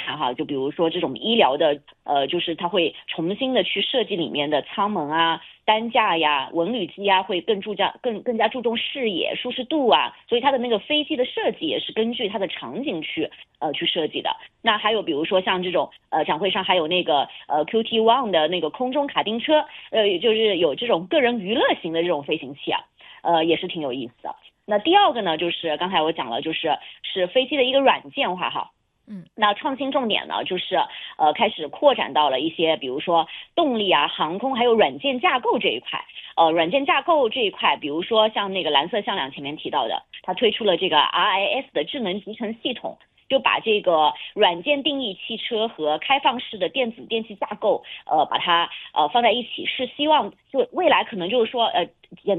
看哈，就比如说这种医疗的就是它会重新的去设计里面的舱门啊、担架呀、文旅机啊，会更加注重视野、舒适度啊，所以它的那个飞机的设计也是根据它的场景去设计的。那还有比如说像这种展会上还有那个QT One 的那个空中卡丁车，就是有这种个人娱乐型的这种飞行器啊，也是挺有意思的。那第二个呢，就是刚才我讲了，是飞机的一个软件化哈。那创新重点呢，就是开始扩展到了一些，比如说动力啊、航空还有软件架构这一块。软件架构这一块，比如说像那个蓝色向量前面提到的，它推出了这个 RIS 的智能集成系统，就把这个软件定义汽车和开放式的电子电气架构，把它放在一起，是希望就未来可能就是说